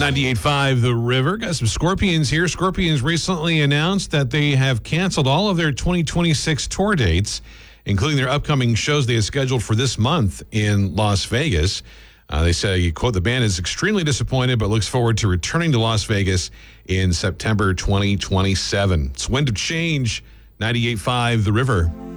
98.5 The River. Got some Scorpions here. Scorpions recently announced that they have canceled all of their 2026 tour dates, including their upcoming shows they had scheduled for this month in Las Vegas. They say, quote, the band is extremely disappointed but looks forward to returning to Las Vegas in September 2027. It's Wind of Change, 98.5 The River.